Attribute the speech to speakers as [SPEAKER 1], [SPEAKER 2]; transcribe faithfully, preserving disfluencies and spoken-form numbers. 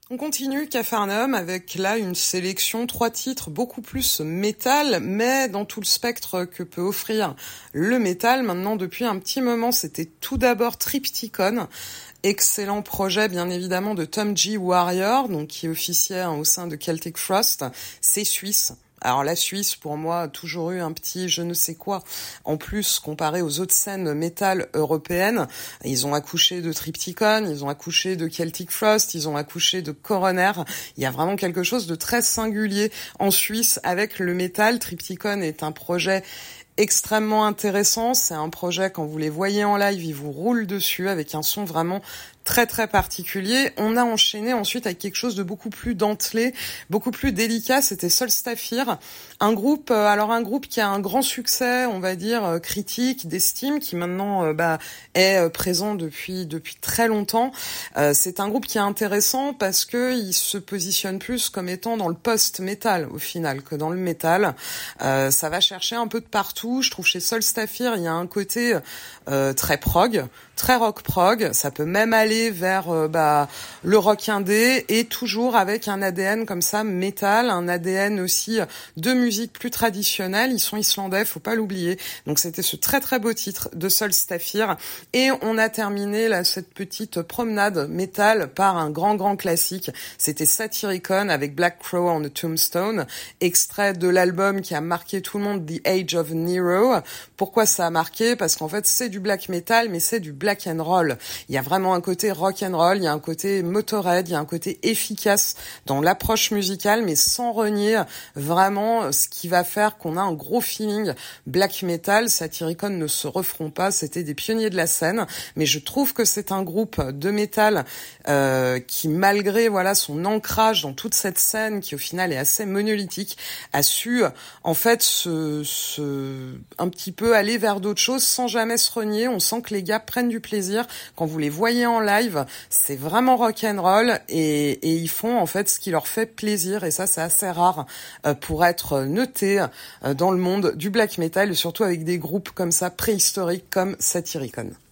[SPEAKER 1] On continue Capharnaüm avec là une sélection, trois titres beaucoup plus métal, mais dans tout le spectre que peut offrir le métal. Maintenant, depuis un petit moment, c'était tout d'abord Triptychon. Excellent projet, bien évidemment, de Tom G. Warrior, donc qui officiait hein, au sein de Celtic Frost. C'est suisse. Alors la Suisse, pour moi, a toujours eu un petit je ne sais quoi. En plus, comparé aux autres scènes métal européennes, ils ont accouché de Triptychon, ils ont accouché de Celtic Frost, ils ont accouché de Coroner. Il y a vraiment quelque chose de très singulier en Suisse avec le métal. Triptychon est un projet extrêmement intéressant. C'est un projet, quand vous les voyez en live, ils vous roulent dessus avec un son vraiment très très particulier. On a enchaîné ensuite avec quelque chose de beaucoup plus dentelé, beaucoup plus délicat. C'était Solstafir, un groupe, euh, alors un groupe qui a un grand succès, on va dire euh, critique, d'estime, qui maintenant euh, bah est euh, présent depuis depuis très longtemps. Euh, c'est un groupe qui est intéressant parce que il se positionne plus comme étant dans le post-metal au final que dans le métal. Euh, ça va chercher un peu de partout. Je trouve chez Solstafir il y a un côté euh, très prog, très rock prog. Ça peut même aller vers euh, bah le rock indé et toujours avec un A D N comme ça métal, un A D N aussi de musique plus traditionnelle. Ils sont islandais, faut pas l'oublier. Donc c'était ce très très beau titre de Solstafir et on a terminé là cette petite promenade métal par un grand grand classique. C'était Satyricon avec Black Crow on the Tombstone, extrait de l'album qui a marqué tout le monde, The Age of Nero. Pourquoi ça a marqué? Parce qu'en fait c'est du black metal mais c'est du black and roll. Il y a vraiment un côté rock and roll, il y a un côté Motorhead, il y a un côté efficace dans l'approche musicale, mais sans renier vraiment ce qui va faire qu'on a un gros feeling black metal. Satyricon ne se referont pas, c'était des pionniers de la scène, mais je trouve que c'est un groupe de métal euh, qui, malgré voilà son ancrage dans toute cette scène, qui au final est assez monolithique, a su en fait se, se un petit peu aller vers d'autres choses sans jamais se renier. On sent que les gars prennent du plaisir quand vous les voyez en live. C'est vraiment rock'n'roll et, et ils font en fait ce qui leur fait plaisir et ça c'est assez rare euh, pour être noté euh, dans le monde du black metal et surtout avec des groupes comme ça préhistoriques comme Satyricon.